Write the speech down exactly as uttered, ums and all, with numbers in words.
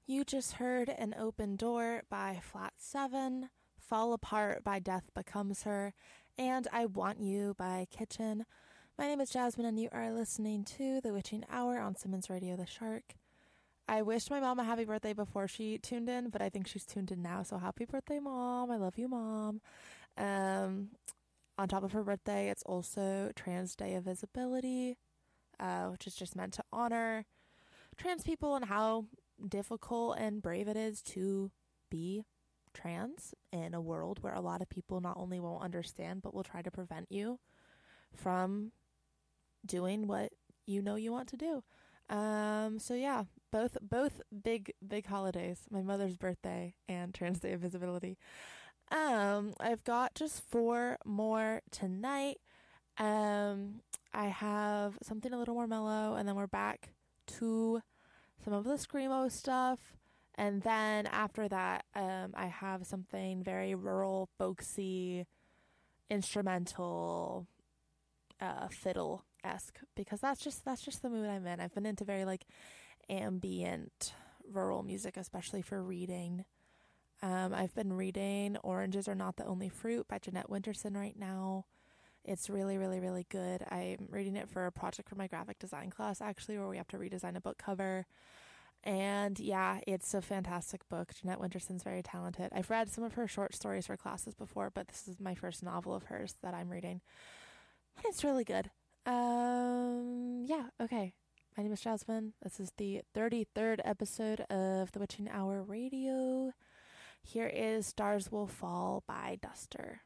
You just heard An Open Door by Flat seven, Fall Apart by Death Becomes Her, and I Want You by Kitchen. My name is Jasmine, and you are listening to The Witching Hour on Simmons Radio The Shark. I wished my mom a happy birthday before she tuned in, but I think she's tuned in now, so happy birthday, Mom. I love you, Mom. Um, on top of her birthday, it's also Trans Day of Visibility, uh, which is just meant to honor trans people and how difficult and brave it is to be trans in a world where a lot of people not only won't understand, but will try to prevent you from doing what you know you want to do. Um, so yeah, both both big big holidays, my mother's birthday and Trans Day of Visibility. Um, I've got just four more tonight. Um, I have something a little more mellow, and then we're back to some of the screamo stuff. And then after that, um, I have something very rural, folksy, instrumental, uh, fiddle-esque, because that's just that's just the mood I'm in. I've been into very like ambient rural music, especially for reading. Um, I've been reading Oranges Are Not the Only Fruit by Jeanette Winterson right now. It's really, really, really good. I'm reading it for a project for my graphic design class, actually, where we have to redesign a book cover. And yeah, it's a fantastic book. Jeanette Winterson's very talented. I've read some of her short stories for classes before, but this is my first novel of hers that I'm reading. It's really good. Um, yeah, okay. My name is Jasmine. This is the thirty-third episode of The Witching Hour Radio. Here is Stars Will Fall by Duster.